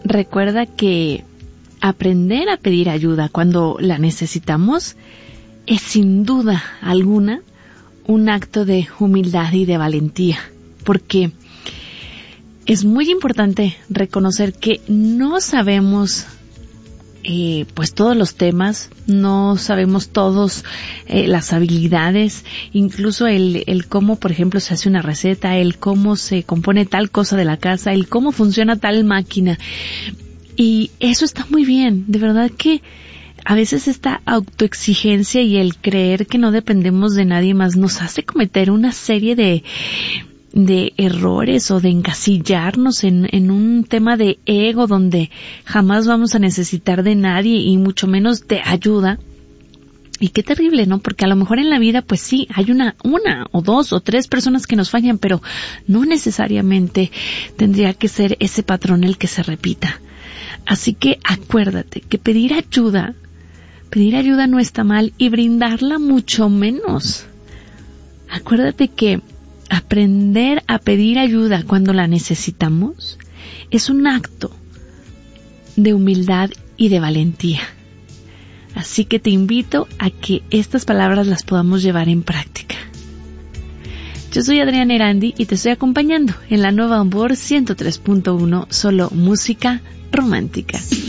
recuerda que aprender a pedir ayuda cuando la necesitamos es sin duda alguna un acto de humildad y de valentía, porque es muy importante reconocer que no sabemos pues todos los temas, no sabemos todos las habilidades, incluso el cómo, por ejemplo, se hace una receta, el cómo se compone tal cosa de la casa, el cómo funciona tal máquina. Y eso está muy bien, de verdad que a veces esta autoexigencia y el creer que no dependemos de nadie más nos hace cometer una serie de errores o de encasillarnos en un tema de ego donde jamás vamos a necesitar de nadie y mucho menos de ayuda. Y qué terrible, ¿no? Porque a lo mejor en la vida, pues sí, hay una o dos o tres personas que nos fallan, pero no necesariamente tendría que ser ese patrón el que se repita. Así que acuérdate que pedir ayuda no está mal y brindarla mucho menos. Acuérdate que aprender a pedir ayuda cuando la necesitamos es un acto de humildad y de valentía. Así que te invito a que estas palabras las podamos llevar en práctica. Yo soy Adriana Erandi y te estoy acompañando en la Nueva Amor 103.1, solo música romántica.